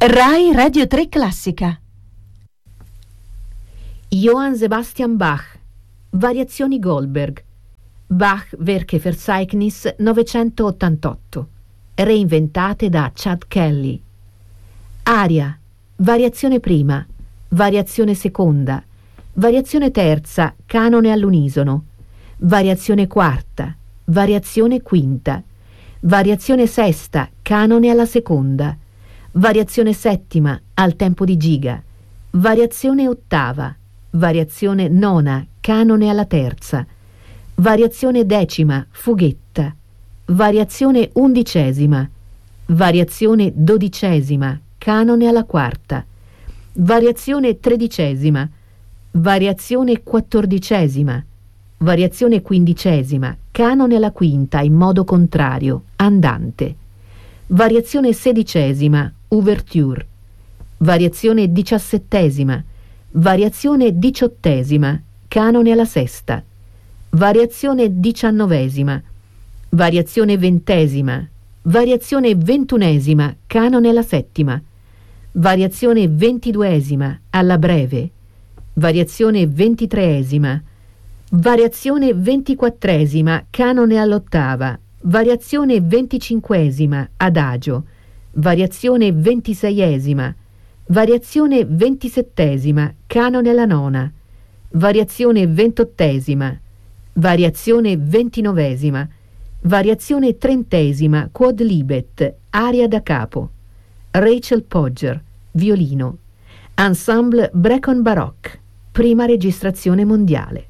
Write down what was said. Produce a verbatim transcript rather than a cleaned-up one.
Rai Radio tre Classica. Johann Sebastian Bach, Variazioni Goldberg, Bach Werke-Verzeichnis novecentottantotto, reinventate da Chad Kelly. Aria, variazione prima, variazione seconda, variazione terza, canone all'unisono, variazione quarta, variazione quinta, variazione sesta, canone alla seconda, variazione settima, al tempo di giga, variazione ottava, variazione nona, canone alla terza, variazione decima, fughetta, variazione undicesima, variazione dodicesima, canone alla quarta, variazione tredicesima, variazione quattordicesima, variazione quindicesima, canone alla quinta in modo contrario, andante, variazione sedicesima, ouverture, variazione diciassettesima, variazione diciottesima, canone alla sesta, variazione diciannovesima, variazione ventesima, variazione ventunesima, canone alla settima, variazione ventiduesima, alla breve, variazione ventitreesima, variazione ventiquattresima, canone all'ottava, variazione venticinquesima, adagio, variazione ventiseiesima, variazione ventisettesima, canone alla nona, variazione ventottesima, variazione ventinovesima, variazione trentesima, quod libet, aria da capo, Rachel Podger, violino, Ensemble Brecon Baroque, prima registrazione mondiale.